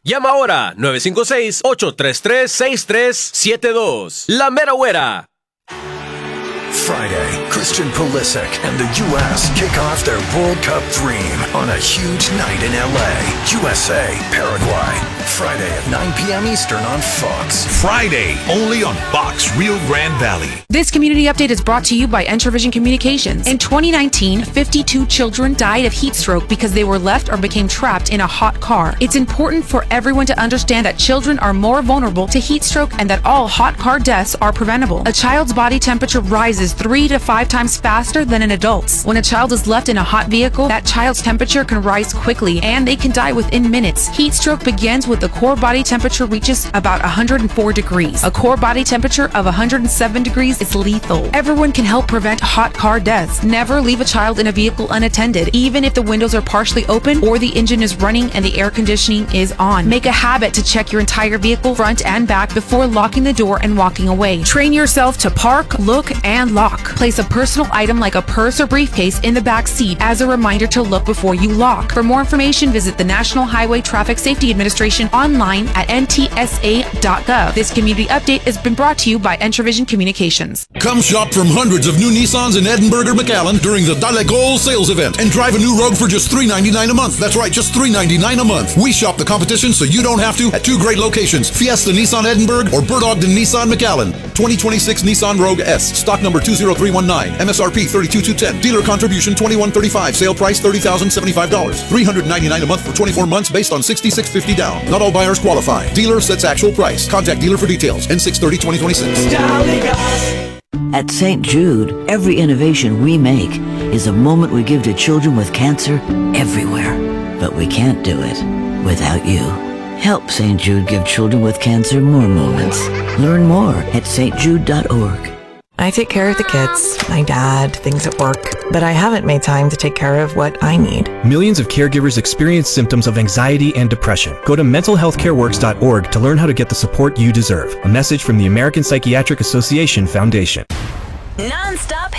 Llama ahora 956-833-6372. La Mera Güera. Friday, Christian Pulisic and the U.S. kick off their World Cup dream on a huge night in L.A. USA, Paraguay. Friday at 9 p.m. Eastern on Fox. Friday, only on Fox Rio Grande Valley. This community update is brought to you by Entravision Communications. In 2019, 52 children died of heat stroke because they were left or became trapped in a hot car. It's important for everyone to understand that children are more vulnerable to heat stroke and that all hot car deaths are preventable. A child's body temperature rises 3 to 5 times faster than an adult's. When a child is left in a hot vehicle, that child's temperature can rise quickly and they can die within minutes. Heat stroke begins with the core body temperature reaches about 104 degrees. A core body temperature of 107 degrees is lethal. Everyone can help prevent hot car deaths. Never leave a child in a vehicle unattended, even if the windows are partially open or the engine is running and the air conditioning is on. Make a habit to check your entire vehicle, front and back, before locking the door and walking away. Train yourself to park, look, and lock. Place a personal item like a purse or briefcase in the back seat as a reminder to look before you lock. For more information, visit the National Highway Traffic Safety Administration online at ntsa.gov. This community update has been brought to you by Entravision Communications. Come shop from hundreds of new Nissans in Edinburgh or McAllen during the Dalegol sales event and drive a new Rogue for just $399 a month. That's right, just $399 a month. We shop the competition so you don't have to at 2 great locations, Fiesta Nissan Edinburgh or Bird Ogden Nissan McAllen. 2026 Nissan Rogue S, stock number 20319, MSRP $32,210, dealer contribution $2135, sale price $30,075, $399 a month for 24 months based on $66.50 down. Not all buyers qualify. Dealer sets actual price. Contact dealer for details. N6/30/2026. At St. Jude, every innovation we make is a moment we give to children with cancer everywhere. But we can't do it without you. Help St. Jude give children with cancer more moments. Learn more at stjude.org. I take care of the kids, my dad, things at work, but I haven't made time to take care of what I need. Millions of caregivers experience symptoms of anxiety and depression. Go to mentalhealthcareworks.org to learn how to get the support you deserve. A message from the American Psychiatric Association Foundation. Non-stop